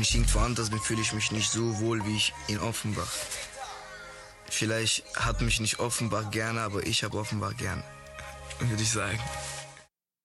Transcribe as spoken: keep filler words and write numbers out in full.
wenn ich irgendwo anders bin, fühle ich mich nicht so wohl, wie ich in Offenbach. Vielleicht hat mich nicht Offenbach gerne, aber ich habe Offenbach gern, würde ich sagen.